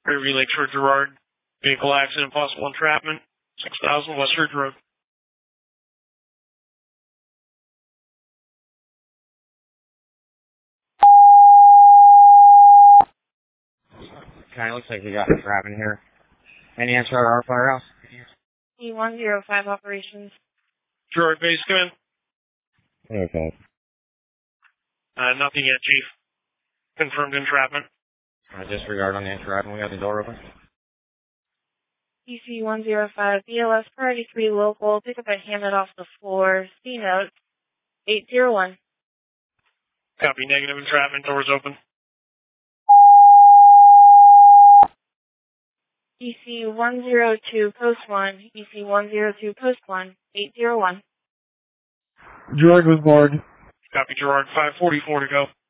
Prairie Lakeshore, Girard. Vehicle accident, possible entrapment. 6000 West Ridge Road. Okay, looks like we got entrapment here. Any answer at our firehouse? E105 operations. Girard base, come in. Okay. Nothing yet, Chief. Confirmed entrapment. Disregard on the entrapment. We got the door open. EC105, BLS Priority 3 local, pick up a handed off the floor, C note, 801. Copy, negative entrapment, doors open. EC102, post 1, EC102, post 1, 801. Girard with guard. Copy, Girard, 544 to go.